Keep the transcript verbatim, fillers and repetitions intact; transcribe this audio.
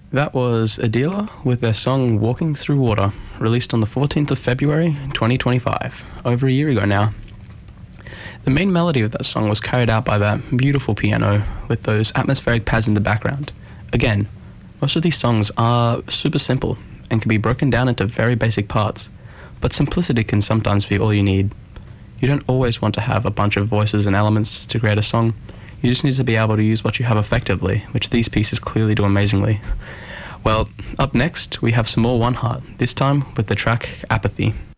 That was Adela with their song Walking Through Water, released on the fourteenth of February twenty twenty-five, over a year ago now. The main melody of that song was carried out by that beautiful piano with those atmospheric pads in the background. Again, most of these songs are super simple and can be broken down into very basic parts, but simplicity can sometimes be all you need. You don't always want to have a bunch of voices and elements to create a song. You just need to be able to use what you have effectively, which these pieces clearly do amazingly. Well, up next, we have some more One Heart, this time with the track Apathy.